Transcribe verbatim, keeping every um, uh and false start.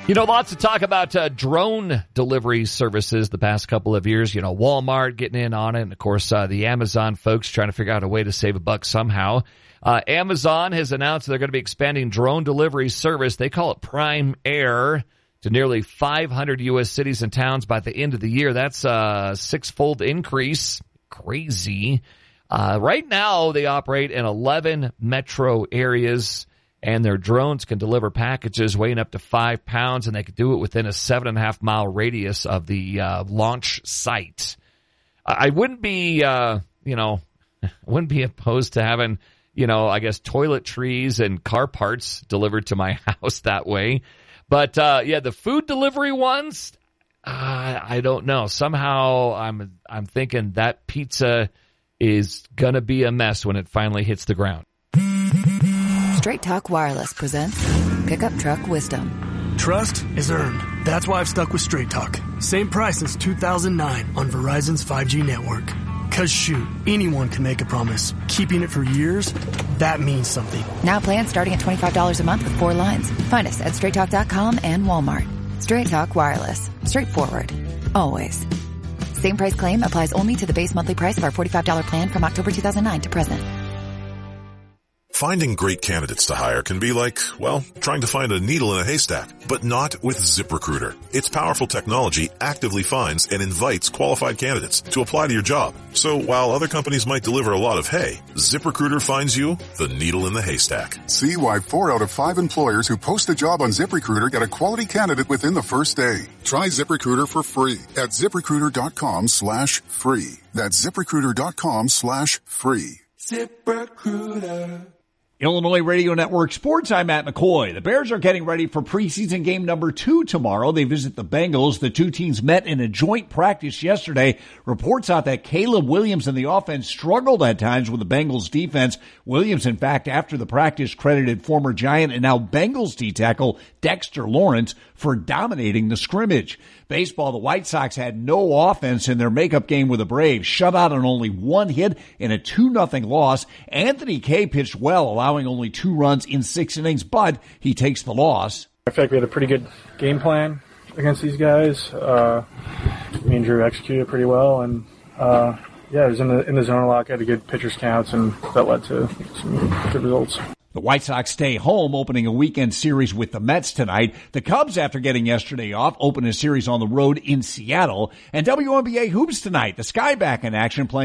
You know, lots of talk about uh, drone delivery services the past couple of years. You know, Walmart getting in on it. And, of course, uh, the Amazon folks trying to figure out a way to save a buck somehow. Uh, Amazon has announced they're going to be expanding drone delivery service. They call it Prime Air to nearly five hundred U S cities and towns by the end of the year. That's a six-fold increase. Crazy. Uh, right now, they operate in eleven metro areas. And their drones can deliver packages weighing up to five pounds, and they can do it within a seven and a half mile radius of the uh, launch site. I wouldn't be, uh, you know, I wouldn't be opposed to having, you know, I guess toiletries and car parts delivered to my house that way. But uh, yeah, the food delivery ones, uh, I don't know. Somehow, I'm I'm thinking that pizza is gonna be a mess when it finally hits the ground. Straight Talk Wireless presents Pickup Truck Wisdom. Trust is earned. That's why I've stuck with Straight Talk. Same price since two thousand nine on Verizon's five G network. Cause shoot, anyone can make a promise. Keeping it for years, that means something. Now plans starting at twenty-five dollars a month with four lines. Find us at straight talk dot com and Walmart. Straight Talk Wireless. Straightforward. Always. Same price claim applies only to the base monthly price of our forty-five dollars plan from October two thousand nine to present. Finding great candidates to hire can be like, well, trying to find a needle in a haystack, but not with ZipRecruiter. Its powerful technology actively finds and invites qualified candidates to apply to your job. So while other companies might deliver a lot of hay, ZipRecruiter finds you the needle in the haystack. See why four out of five employers who post a job on ZipRecruiter get a quality candidate within the first day. Try ZipRecruiter for free at ZipRecruiter.com slash free. That's ZipRecruiter.com slash free. ZipRecruiter. Illinois Radio Network Sports, I'm Matt McCoy. The Bears are getting ready for preseason game number two tomorrow. They visit the Bengals. The two teams met in a joint practice yesterday. Reports out that Caleb Williams and the offense struggled at times with the Bengals defense. Williams, in fact, after the practice, credited former Giant and now Bengals D-tackle Dexter Lawrence for dominating the scrimmage. Baseball, the White Sox had no offense in their makeup game with the Braves, shut out on only one hit in a two nothing loss. Anthony Kay pitched well, allowing only two runs in six innings, but he takes the loss. I feel like we had a pretty good game plan against these guys. Uh, me and Drew executed pretty well, and uh, yeah, I was in the in the zone a lot. Got a good pitcher's counts, and that led to some good results. The White Sox stay home, opening a weekend series with the Mets tonight. The Cubs, after getting yesterday off, open a series on the road in Seattle. And W N B A hoops tonight. The Sky back in action, playing